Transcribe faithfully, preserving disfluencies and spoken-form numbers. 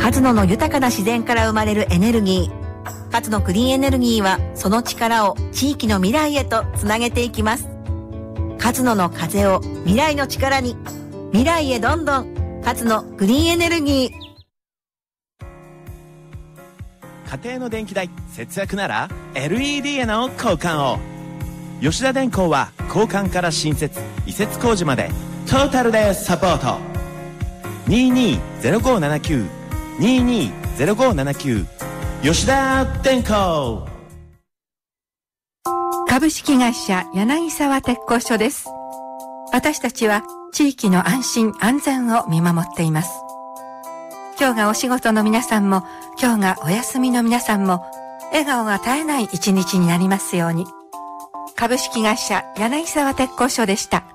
勝野の豊かな自然から生まれるエネルギー。勝野クリーンエネルギーはその力を地域の未来へとつなげていきます。勝野の風を未来の力に。未来へどんどん。勝野クリーンエネルギー。 家庭の電気代節約なら エルイーディー への交換を。吉田電工は交換から新設移設工事までトータルでサポート。にーにーゼロごーななきゅう にーにーゼロごーななきゅう吉田電工。 株式会社柳沢鉄工所です。私たちは地域の安心安全を見守っています。今日がお仕事の皆さんも、今日がお休みの皆さんも、笑顔が絶えない一日になりますように。株式会社柳沢鉄工所でした。